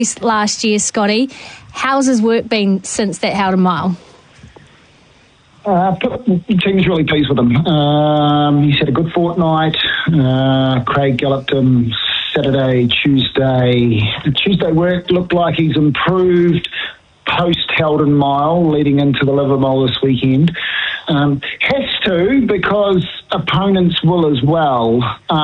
last year, Scotty. How's his work been since that Howden Mile? The team's really pleased with him. He's had a good fortnight. Craig galloped him Saturday, Tuesday. The Tuesday work looked like he's improved post Howden Mile leading into the Livermore this weekend. Has to, because opponents will as well.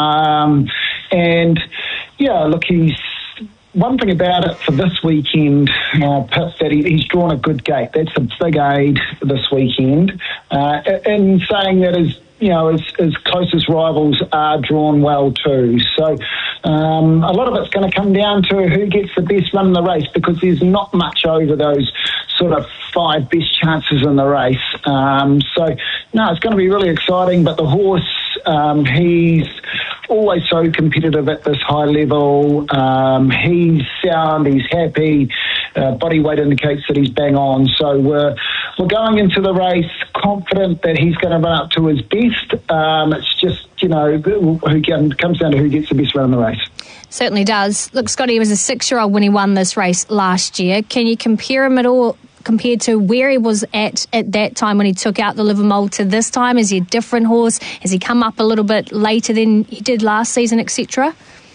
And yeah, look, one thing about it for this weekend, Pip, that he's drawn a good gate. That's a big aid this weekend. In saying that his closest rivals are drawn well too. So a lot of it's going to come down to who gets the best run in the race, because there's not much over those sort of 5 best chances in the race. So it's going to be really exciting. But the horse, he's always so competitive at this high level. He's sound, he's happy. Body weight indicates that he's bang on. So we're going into the race confident that he's going to run up to his best. It's just, who comes down to who gets the best run in the race. Certainly does. Look, Scotty, he was a 6-year-old when he won this race last year. Can you compare him at all compared to where he was at that time when he took out the Livermore to this time? Is he a different horse? Has he come up a little bit later than he did last season, etc.?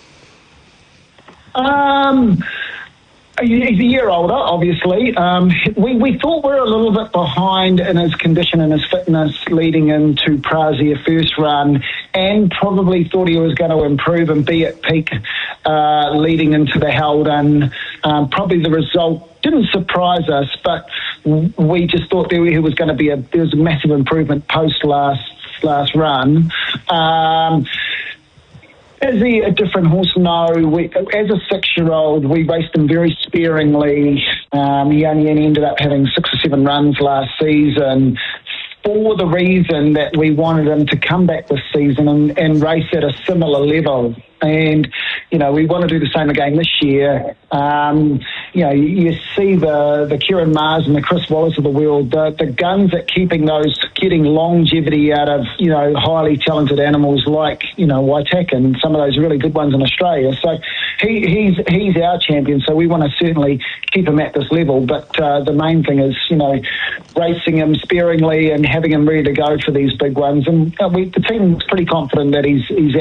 He's a year older, obviously. We thought we were a little bit behind in his condition and his fitness leading into Prazia first run, and probably thought he was going to improve and be at peak leading into the Howden. Probably the result didn't surprise us, but we just thought there was going to be there was a massive improvement post last run. Is he a different horse? No. As a 6-year-old, we raced him very sparingly. He only ended up having 6 or 7 runs last season, for the reason that we wanted him to come back this season and race at a similar level. And, we want to do the same again this year. You see the Kieran Mars and the Chris Wallace of the world, the guns at getting longevity out of, highly talented animals like, Waitaka and some of those really good ones in Australia. So he's our champion, so we want to certainly keep him at this level. But the main thing is, racing him sparingly and having him ready to go for these big ones. And the team's pretty confident that he's